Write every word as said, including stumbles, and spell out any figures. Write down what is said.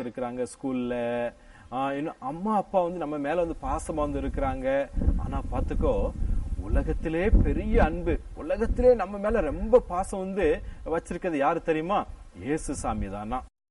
இருக்கிறாங்க ஸ்கூல்ல. ஆஹ் இன்னும் அம்மா அப்பா வந்து நம்ம மேல வந்து பாசமா வந்து இருக்கிறாங்க. ஆனா பாத்துக்கோ, உலகத்திலே பெரிய அன்பு, உலகத்திலே நம்ம மேல ரொம்ப பாசம் வந்து வச்சிருக்கிறது யாரு தெரியுமா? இயேசு சாமி தானா.